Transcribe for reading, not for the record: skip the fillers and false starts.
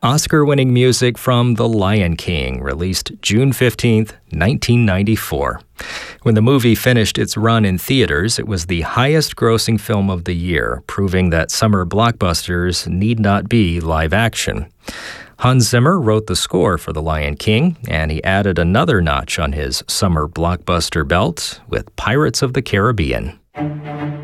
Oscar-winning music from The Lion King, released June 15th, 1994. When the movie finished its run in theaters, it was the highest-grossing film of the year, proving that summer blockbusters need not be live action. Hans Zimmer wrote the score for The Lion King, and he added another notch on his summer blockbuster belt with Pirates of the Caribbean.